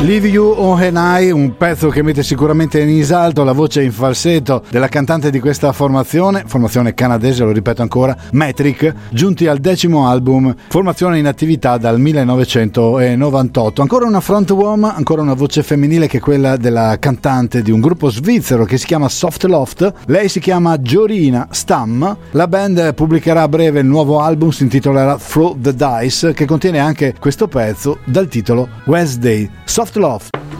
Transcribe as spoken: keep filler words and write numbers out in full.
Leave You On An I, un pezzo che mette sicuramente in risalto la voce in falsetto della cantante di questa formazione, formazione canadese, lo ripeto ancora, Metric, giunti al decimo album, formazione in attività dal millenovecentonovantotto. Ancora una frontwoman, ancora una voce femminile che è quella della cantante di un gruppo svizzero che si chiama Soft Loft. Lei si chiama Jorina Stam. La band pubblicherà a breve il nuovo album, si intitolerà Throw the Dice, che contiene anche questo pezzo dal titolo Wednesday. Soft Loft.